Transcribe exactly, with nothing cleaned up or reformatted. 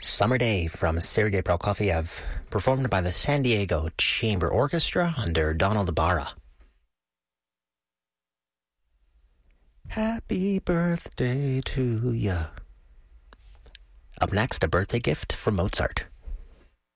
Summer Day from Sergei Prokofiev, performed by the San Diego Chamber Orchestra under Donald Ibarra. Happy birthday to ya. Up next, a birthday gift from Mozart.